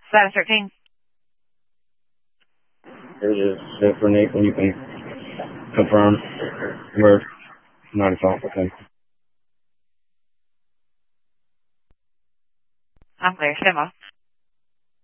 713. Here's just for Nate when you can confirm we're not at fault. Okay. I'm clear. Stand by.